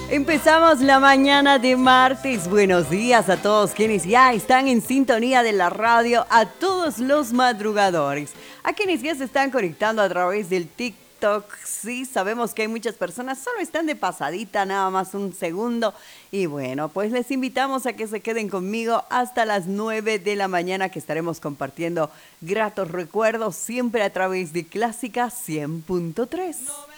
Empezamos la mañana de martes. Buenos días a todos quienes ya están en sintonía de la radio, a todos los madrugadores, a quienes ya se están conectando a través del TikTok. Sí, sabemos que hay muchas personas, solo están de pasadita, nada más un segundo. Y bueno, pues les invitamos a que se queden conmigo hasta las 9 de la mañana, que estaremos compartiendo gratos recuerdos siempre a través de Clásica 100.3.